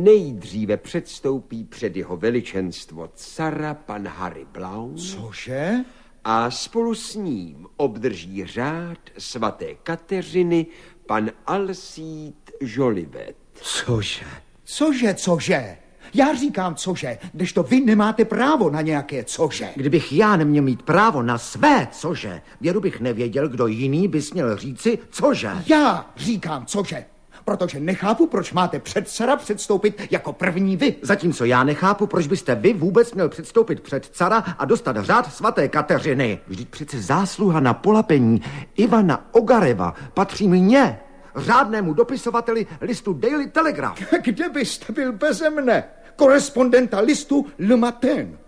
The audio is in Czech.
nejdříve předstoupí před jeho veličenstvo cara pan Harry Blount. Cože? A spolu s ním obdrží řád svaté Kateřiny pan Alcide Jolivet. Cože? Já říkám cože, kdežto vy nemáte právo na nějaké cože. Kdybych já neměl mít právo na své cože, věru bych nevěděl, kdo jiný by směl říci cože. Já říkám cože, protože nechápu, proč máte před cara předstoupit jako první vy. Zatímco já nechápu, proč byste vy vůbec měl předstoupit před cara a dostat řád svaté Kateřiny. Vždyť přece zásluha na polapení Ivana Ogareva patří mně, řádnému dopisovateli listu Daily Telegraph. Kde byste byl beze mne? Korespondenta listu Le Matin.